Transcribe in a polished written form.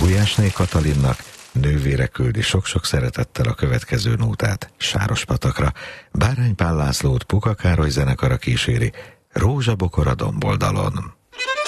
Gulyásné Katalinnak, nővére küldi sok-sok szeretettel a következő nótát Sárospatakra. Bárány Pál Lászlót Puka Károly zenekara kíséri, Rózsabokor a domboldalon.